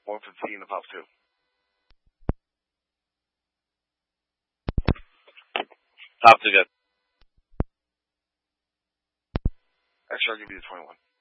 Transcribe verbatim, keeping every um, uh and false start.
One for the T and the Pops too. Pops are good. Actually, I'll give you the twenty-one.